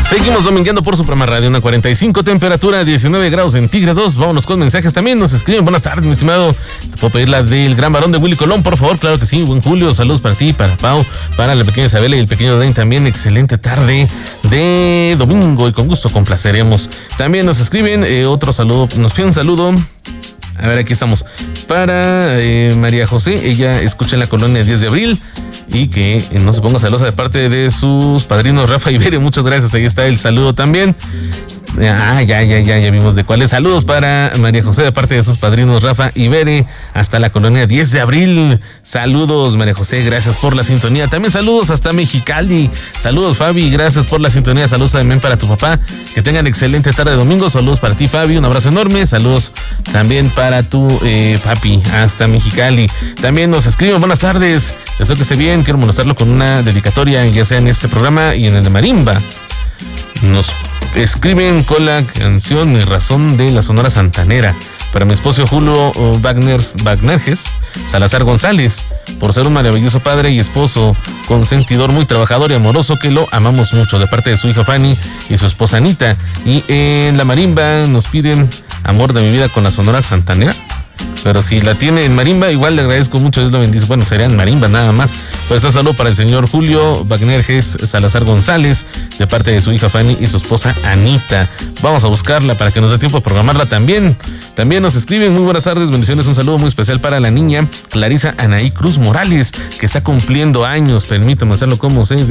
Seguimos domingueando por Suprema Radio, una 45, temperatura 19 grados centígrados. Vámonos con mensajes también. Nos escriben. Buenas tardes, mi estimado. ¿Te puedo pedir la del gran varón de Willy Colón, por favor? Claro que sí. Buen Julio. Saludos para ti, para Pau, para la pequeña Isabela y el pequeño Dane también. Excelente tarde de domingo y con gusto complaceremos. También nos escriben otro saludo. Nos piden un saludo. A ver, aquí estamos. Para María José, ella escucha en la colonia 10 de abril y que no se ponga celosa de parte de sus padrinos Rafa y Bere. Muchas gracias, ahí está el saludo también. Ya vimos de cuáles. Saludos para María José de parte de sus padrinos Rafa y Bere hasta la colonia 10 de abril. Saludos, María José, gracias por la sintonía. También saludos hasta Mexicali. Saludos, Fabi, gracias por la sintonía. Saludos también para tu papá. Que tengan excelente tarde de domingo. Saludos para ti, Fabi, un abrazo enorme. Saludos también para tu papi hasta Mexicali. También nos escriben, buenas tardes. Deseo que esté bien. Quiero molestarlo con una dedicatoria, ya sea en este programa y en el de Marimba. Nos escriben con la canción Mi Razón de la Sonora Santanera para mi esposo Julio Wagnerges Salazar González, por ser un maravilloso padre y esposo consentidor, muy trabajador y amoroso, que lo amamos mucho, de parte de su hija Fanny y su esposa Anita. Y en la Marimba nos piden Amor de mi vida con la Sonora Santanera. Pero si la tiene en marimba, igual le agradezco mucho, Dios lo bendice. Bueno, serían marimba nada más. Pues un saludo para el señor Julio Wagnerges Salazar González, de parte de su hija Fanny y su esposa Anita. Vamos a buscarla para que nos dé tiempo de programarla también. También nos escriben, muy buenas tardes, bendiciones. Un saludo muy especial para la niña Clarisa Anaí Cruz Morales, que está cumpliendo años. Permítame hacerlo como se